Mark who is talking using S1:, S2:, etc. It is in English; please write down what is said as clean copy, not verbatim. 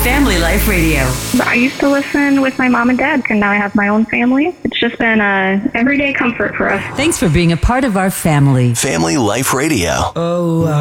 S1: Family Life Radio.
S2: I used to listen with my mom and dad, and now I have my own family. It's just been a everyday comfort for us.
S1: Thanks for being a part of our family.
S3: Family Life Radio.
S4: Oh,